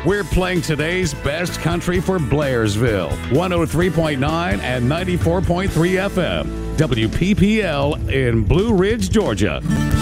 We're playing today's best country for Blairsville. 103.9 and 94.3 FM. WPPL in Blue Ridge, Georgia.